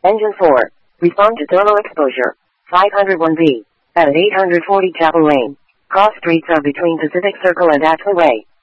Engine 4. Respond to thermal exposure. 501B. At 840 Chapel Lane. Cross streets are between Pacific Circle and Atway Way.